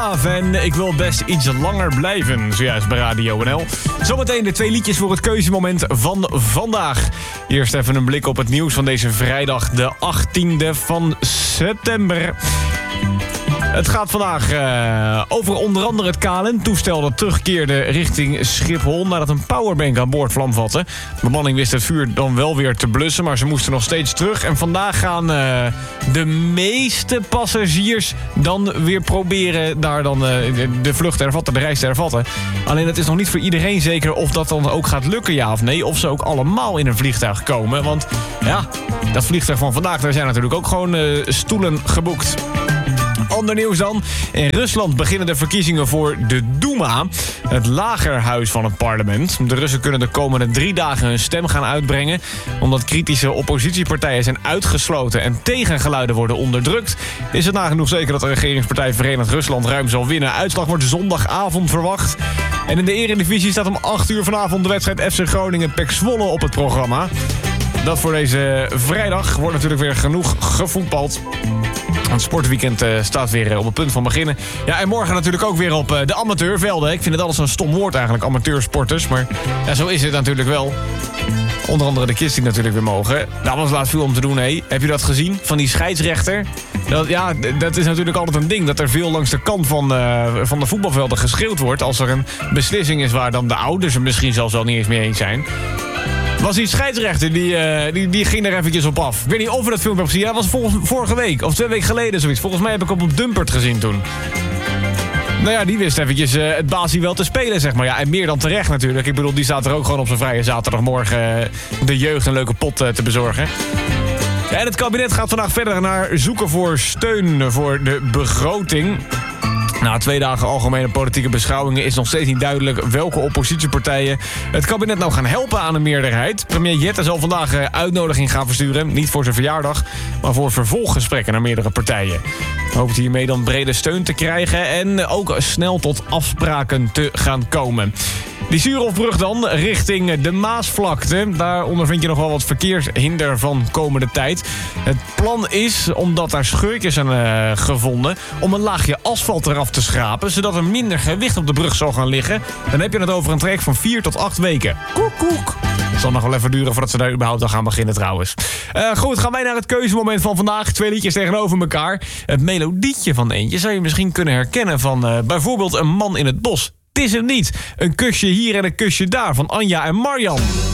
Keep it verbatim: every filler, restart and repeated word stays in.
En ik wil best iets langer blijven, zojuist bij Radio N L. Zometeen de twee liedjes voor het keuzemoment van vandaag. Eerst even een blik op het nieuws van deze vrijdag, de achttiende van september. Het gaat vandaag uh, over onder andere het K L M-toestel dat terugkeerde richting Schiphol nadat een powerbank aan boord vlam vatte. De bemanning wist het vuur dan wel weer te blussen, maar ze moesten nog steeds terug. En vandaag gaan uh, de meeste passagiers dan weer proberen daar dan uh, de vlucht te hervatten, de reis te hervatten. Alleen het is nog niet voor iedereen zeker of dat dan ook gaat lukken, ja of nee. Of ze ook allemaal in een vliegtuig komen. Want ja, dat vliegtuig van vandaag, daar zijn natuurlijk ook gewoon uh, stoelen geboekt. Ander nieuws dan. In Rusland beginnen de verkiezingen voor de Duma, het lagerhuis van het parlement. De Russen kunnen de komende drie dagen hun stem gaan uitbrengen. Omdat kritische oppositiepartijen zijn uitgesloten en tegengeluiden worden onderdrukt, is het nagenoeg zeker dat de regeringspartij Verenigd Rusland ruim zal winnen. Uitslag wordt zondagavond verwacht. En in de Eredivisie staat om acht uur vanavond de wedstrijd F C Groningen-P E C Zwolle op het programma. Dat voor deze vrijdag wordt natuurlijk weer genoeg gevoetbald. Het sportweekend uh, staat weer uh, op het punt van beginnen. Ja, en morgen natuurlijk ook weer op uh, de amateurvelden. Ik vind het altijd zo'n stom woord eigenlijk, amateursporters. Maar ja, zo is het natuurlijk wel. Onder andere de kids die natuurlijk weer mogen. Daar was laatst veel om te doen, hé. Heb je dat gezien? Van die scheidsrechter? Dat, ja, dat is natuurlijk altijd een ding. Dat er veel langs de kant van, uh, van de voetbalvelden geschreeuwd wordt. Als er een beslissing is waar dan de ouders er misschien zelfs wel niet eens mee eens zijn. Was die scheidsrechter, die, uh, die, die ging er eventjes op af. Ik weet niet of we dat filmpje hebben gezien. Ja, dat was vol- vorige week, of twee weken geleden zoiets. Volgens mij heb ik op op Dumpert gezien toen. Nou ja, die wist eventjes uh, het basie wel te spelen, zeg maar. Ja, en meer dan terecht natuurlijk. Ik bedoel, die staat er ook gewoon op zijn vrije zaterdagmorgen uh, de jeugd een leuke pot uh, te bezorgen. Ja, en het kabinet gaat vandaag verder naar zoeken voor steun voor de begroting. Na twee dagen algemene politieke beschouwingen is nog steeds niet duidelijk welke oppositiepartijen het kabinet nou gaan helpen aan een meerderheid. Premier Jette zal vandaag een uitnodiging gaan versturen. Niet voor zijn verjaardag, maar voor vervolggesprekken naar meerdere partijen. Hij hoopt hiermee dan brede steun te krijgen en ook snel tot afspraken te gaan komen. Die Suurhofbrug dan, richting de Maasvlakte. Daar ondervind je nog wel wat verkeershinder van komende tijd. Het plan is, omdat daar scheurtjes zijn uh, gevonden, om een laagje asfalt eraf te schrapen, zodat er minder gewicht op de brug zal gaan liggen. Dan heb je het over een traject van vier tot acht weken. Koek, koek. Het zal nog wel even duren voordat ze daar überhaupt aan gaan beginnen trouwens. Uh, goed, gaan wij naar het keuzemoment van vandaag. Twee liedjes tegenover elkaar. Het melodietje van eentje zou je misschien kunnen herkennen van uh, bijvoorbeeld Een man in het bos. Het is hem niet. Een kusje hier en een kusje daar van Anja en Marjan.